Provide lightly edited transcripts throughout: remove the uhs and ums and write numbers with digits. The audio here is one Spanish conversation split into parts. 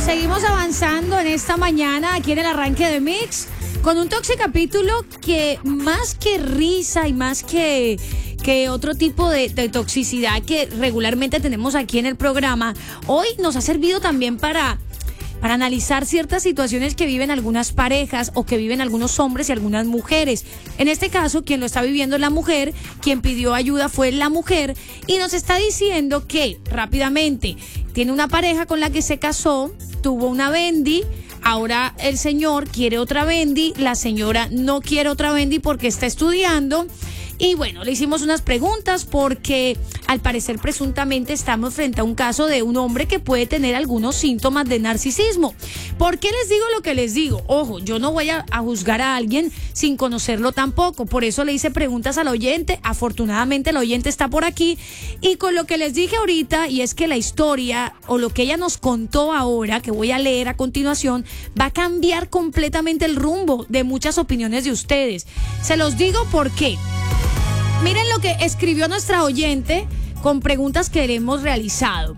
Seguimos avanzando en esta mañana aquí en el arranque de Mix con un capítulo que más que risa y más que otro tipo de toxicidad que regularmente tenemos aquí en el programa, hoy nos ha servido también para analizar ciertas situaciones que viven algunas parejas o que viven algunos hombres y algunas mujeres. En este caso, quien lo está viviendo es la mujer, quien pidió ayuda fue la mujer y nos está diciendo que rápidamente tiene una pareja con la que se casó, tuvo una Bendy, ahora el señor quiere otra Bendy, la señora no quiere otra Bendy porque está estudiando. Y bueno, le hicimos unas preguntas porque al parecer presuntamente estamos frente a un caso de un hombre que puede tener algunos síntomas de narcisismo. ¿Por qué les digo lo que les digo? Ojo, yo no voy a juzgar a alguien sin conocerlo tampoco. Por eso le hice preguntas al oyente. Afortunadamente el oyente está por aquí. Y con lo que les dije ahorita, y es que la historia o lo que ella nos contó ahora, que voy a leer a continuación, va a cambiar completamente el rumbo de muchas opiniones de ustedes. Se los digo por qué. Miren lo que escribió nuestra oyente con preguntas que le hemos realizado.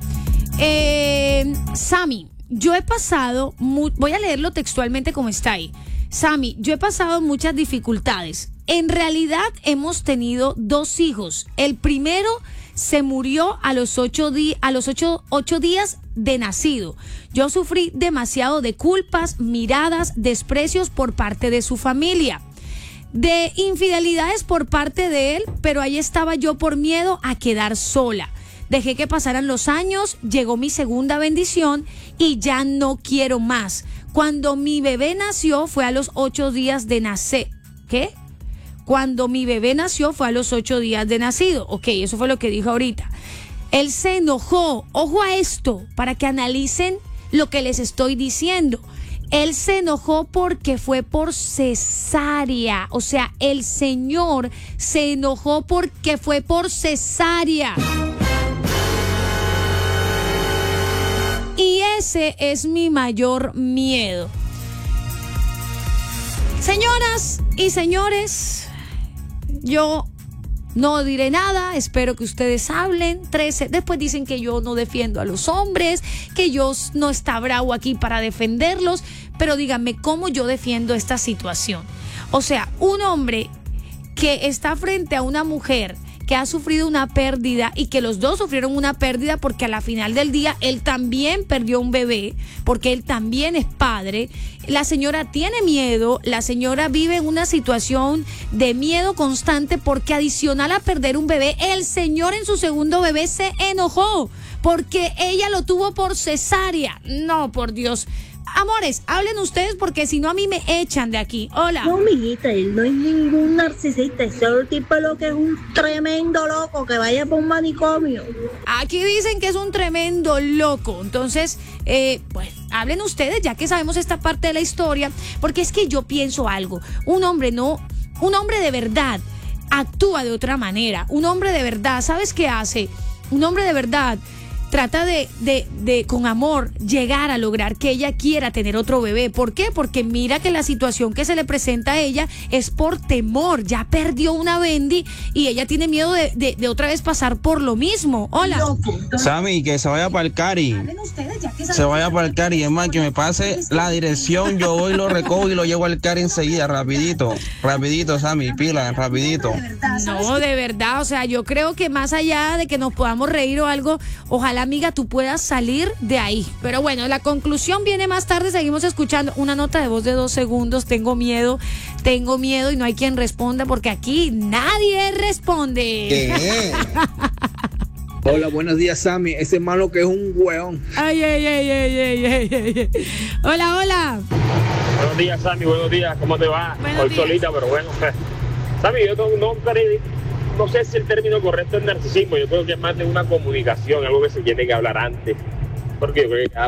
Sammy, yo he pasado, voy a leerlo textualmente como está ahí. Sammy, yo he pasado muchas dificultades. En realidad hemos tenido 2 hijos. El primero se murió a los 8 días de nacido. Yo sufrí demasiado de culpas, miradas, desprecios por parte de su familia. De infidelidades por parte de él, pero ahí estaba yo por miedo a quedar sola. Dejé que pasaran los años, llegó mi segunda bendición y ya no quiero más. Cuando mi bebé nació fue a los 8 días de nacer. ¿Qué? Cuando mi bebé nació fue a los 8 días de nacido. Ok, eso fue lo que dijo ahorita. Él se enojó. Ojo a esto, para que analicen lo que les estoy diciendo. Él se enojó porque fue por cesárea. O sea, el señor se enojó porque fue por cesárea. Y ese es mi mayor miedo. Señoras y señores, yo no diré nada, espero que ustedes hablen. 13, después dicen que yo no defiendo a los hombres, que yo no está bravo aquí para defenderlos, pero díganme cómo yo defiendo esta situación. O sea, un hombre que está frente a una mujer que ha sufrido una pérdida y que los dos sufrieron una pérdida porque a la final del día él también perdió un bebé, porque él también es padre. La señora tiene miedo, la señora vive en una situación de miedo constante porque adicional a perder un bebé, el señor en su segundo bebé se enojó porque ella lo tuvo por cesárea. No, por Dios. Amores, hablen ustedes porque si no a mí me echan de aquí. Hola. No, mijita, él no es ningún narcisista. Ese tipo lo que es un tremendo loco que vaya por un manicomio. Aquí dicen que es un tremendo loco. Entonces, pues, hablen ustedes ya que sabemos esta parte de la historia. Porque es que yo pienso algo. Un hombre de verdad actúa de otra manera. Un hombre de verdad, ¿sabes qué hace? Un hombre de verdad trata de con amor llegar a lograr que ella quiera tener otro bebé. ¿Por qué? Porque mira que la situación que se le presenta a ella es por temor. Ya perdió una Bendy y ella tiene miedo de otra vez pasar por lo mismo. Hola. Sammy, que se vaya para el Cari. Se vaya para el Cari. Es más, que me pase la dirección. Yo voy, lo recojo y lo llevo al Cari enseguida. Rapidito, Sammy, pila, rapidito. No, de verdad. O sea, yo creo que más allá de que nos podamos reír o algo, ojalá, amiga, tú puedas salir de ahí. Pero bueno, la conclusión viene más tarde. Seguimos escuchando una nota de voz de 2 segundos. Tengo miedo y no hay quien responda porque aquí nadie responde. ¿Qué? Hola, buenos días, Sammy. Ese malo que es un hueón. Ay. Hola. Buenos días, Sammy. Buenos días. ¿Cómo te va? Hoy solita, pero bueno. Sammy, yo no sé si el término correcto es narcisismo. Yo creo que es más de una comunicación, algo que se tiene que hablar antes. Porque yo creo que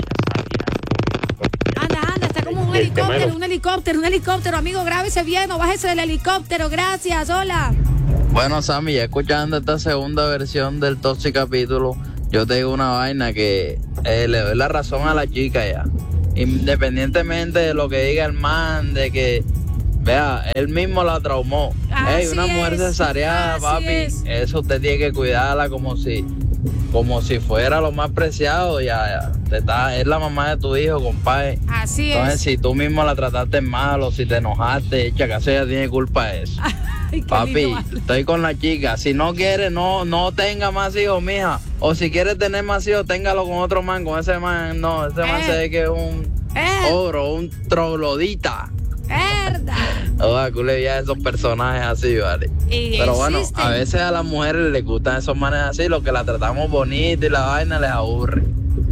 Anda, está como un helicóptero, amigo, grábese bien o bájese del helicóptero, gracias, hola. Bueno, Sammy, ya escuchando esta segunda versión del Toxic capítulo, yo te digo una vaina que le doy la razón a la chica ya. Independientemente de lo que diga el man, de que vea, él mismo la traumó. Una mujer cesareada, papi, eso usted tiene que cuidarla como si como si fuera lo más preciado, ya. Es la mamá de tu hijo, compadre. Así Entonces, es. si tú mismo la trataste mal o si te enojaste, echa, que ella tiene culpa de eso. Ay, qué Papi, lindo habla. estoy con la chica. Si no quiere, no tenga más hijos, mija. O si quiere tener más hijos, téngalo con otro man. Con ese man, no. Ese man se ve que es un ogro, un troglodita. Verdad. Ojalá que le veía esos personajes así, ¿vale? Y Pero bueno, existen. a veces a las mujeres les gustan esos manes así. Los que la tratamos bonita y la vaina les aburre.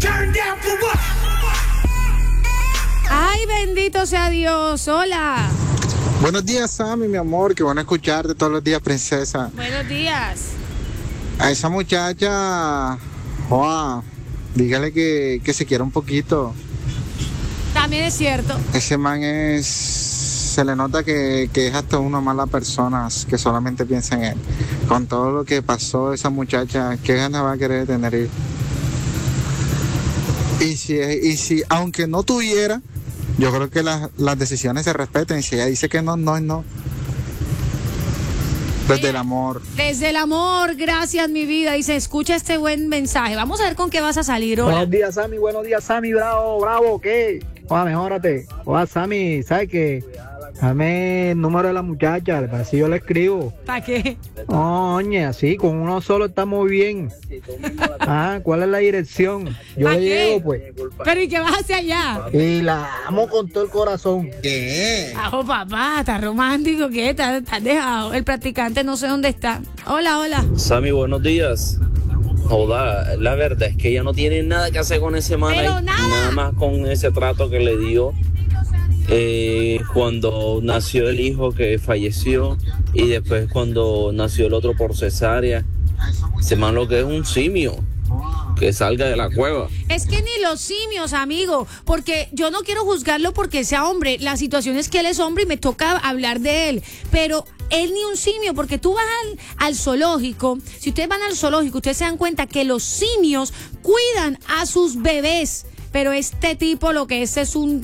Ay, bendito sea Dios. Hola. Buenos días, Sammy, mi amor. Qué bueno escucharte todos los días, princesa. Buenos días. A esa muchacha, joa, dígale que se quiera un poquito. También es cierto. Ese man se le nota que es hasta una mala persona, que solamente piensa en él. Con todo lo que pasó esa muchacha, ¿qué ganas va a querer tener él? Y si aunque no tuviera, yo creo que las decisiones se respeten. Y si ella dice que no, no es no. Desde el amor. Desde el amor, gracias mi vida. Dice, escucha este buen mensaje. Vamos a ver con qué vas a salir hoy. Buenos días, Sammy, bravo, ¿qué? Oa, mejórate. Oa, Sammy, ¿sabes qué? Dame el número de la muchacha, así yo le escribo. ¿Para qué? Oye, así, con uno solo estamos bien. Ah, ¿cuál es la dirección? Yo ¿Pa' le qué? llego, pues. Pero ¿y qué vas hacia allá? Y la amo con todo el corazón. Ajo, papá, está romántico, ¿qué? ¿Estás dejado? El practicante no sé dónde está. Hola. Sammy, buenos días. Joda, la verdad es que ella no tiene nada que hacer con ese man Pero ahí, nada más con ese trato que le dio cuando nació el hijo que falleció y después cuando nació el otro por cesárea. Ese man lo que es un simio, que salga de la cueva. Es que ni los simios, amigo, porque yo no quiero juzgarlo porque sea hombre. La situación es que él es hombre y me toca hablar de él, pero él ni un simio, porque tú vas al zoológico. Si ustedes van al zoológico, ustedes se dan cuenta que los simios cuidan a sus bebés. Pero este tipo lo que es un...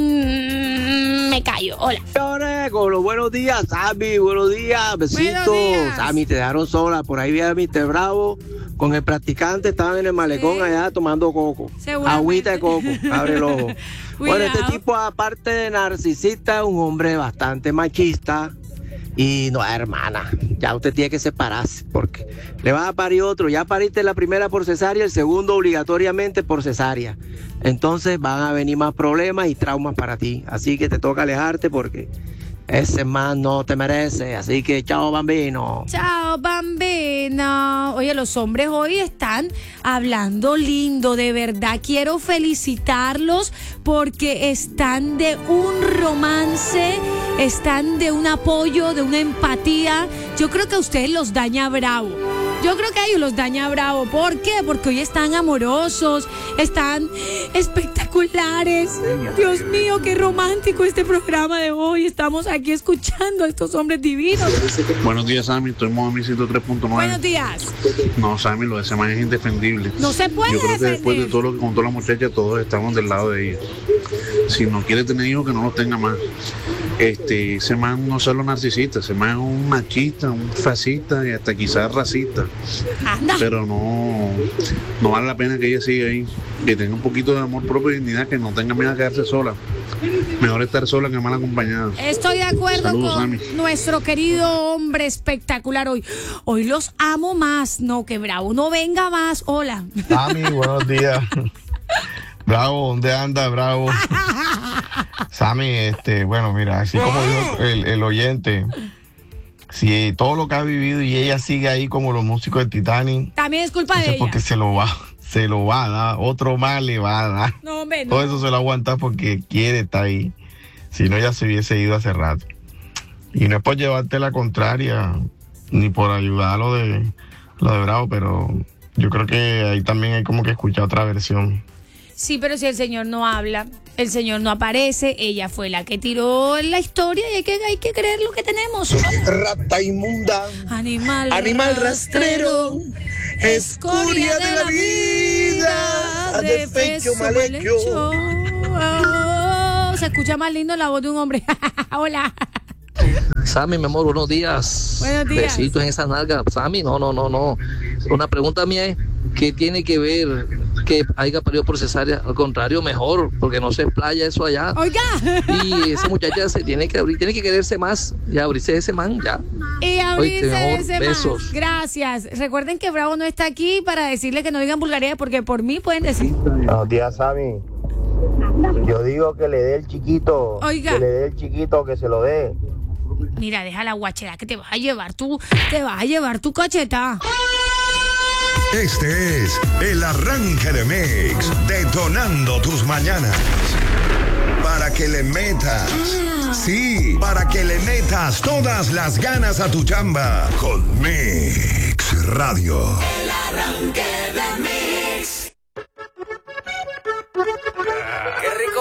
me callo. Hola. Con los buenos días, Sammy, buenos días, besitos. Buenos días. Sammy, te dejaron sola, por ahí vi a Mr. Bravo con el practicante, estaban en el malecón allá tomando coco. Agüita de coco, abre el ojo. Bueno, este tipo, aparte de narcisista, es un hombre bastante machista. Y no, hermana, ya usted tiene que separarse porque le vas a parir otro. Ya pariste la primera por cesárea, el segundo obligatoriamente por cesárea. Entonces van a venir más problemas y traumas para ti. Así que te toca alejarte porque ese man no te merece. Así que chao, bambino. Chao, bambino. Oye, los hombres hoy están hablando lindo, de verdad. Quiero felicitarlos porque están de un romance, están de un apoyo, de una empatía. Yo creo que a ustedes los daña bravo. Yo creo que a ellos los daña bravo. ¿Por qué? Porque hoy están amorosos, están espectaculares. Dios mío, qué romántico este programa de hoy. Estamos aquí escuchando a estos hombres divinos. Buenos días, Sammy. Estoy en Modo 103.9. Buenos días. No, Sammy, lo de ese man es indefendible. No se puede Yo creo que defender. después de todo lo que contó la muchacha, todos estamos del lado de ella. Si no quiere tener hijos, que no los tenga más. Ese man no es solo narcisista, ese man es un machista, un fascista y hasta quizás racista. Anda. Pero no vale la pena que ella siga ahí, que tenga un poquito de amor propio y dignidad, que no tenga miedo a quedarse sola. Mejor estar sola que mal acompañada. Estoy de acuerdo. Saludos, con Sammy. nuestro querido hombre espectacular hoy. Hoy los amo más. No, que Bravo no venga más. Hola. Sammy, buenos días. Bravo, ¿dónde anda, Bravo? Sammy, bueno, mira, así como dijo el oyente, si todo lo que ha vivido y ella sigue ahí como los músicos de Titanic, También es culpa eso de es porque ella. se lo va a dar, otro más le va a dar. No, hombre, no. Todo eso se lo aguanta porque quiere estar ahí. Si no, ya se hubiese ido hace rato. Y no es por llevarte la contraria, ni por ayudar a lo de Bravo, pero yo creo que ahí también hay como que escuchar otra versión. Sí, pero si el señor no habla, el señor no aparece, ella fue la que tiró la historia y hay que creer lo que tenemos. Rata inmunda, Animal rastrero, escoria de la vida, defecho mal hecho. Oh, se escucha más lindo la voz de un hombre. Hola. Sammy, mi amor, buenos días. Buenos días. Besitos en esa nalga. Sammy, no. Una pregunta mía es, ¿Qué tiene que ver que haya parido por cesárea? Al contrario, mejor, porque no se explaya eso allá. Oiga. Y esa muchacha se tiene que abrir, tiene que quererse más, ya abrirse ese man, ya. Y abrirse mejor, ese besos. man. Gracias. Recuerden que Bravo no está aquí para decirle que no digan vulgaridades, porque por mí pueden decir. Buenos días, Sammy. Yo digo que le dé el chiquito. Oiga. Que le dé el chiquito, que se lo dé. Mira, deja la guachera que te vas a llevar tu cacheta. Este es el arranque de Mix, detonando tus mañanas. Para que le metas, sí, para que le metas todas las ganas a tu chamba con Mix Radio. El arranque.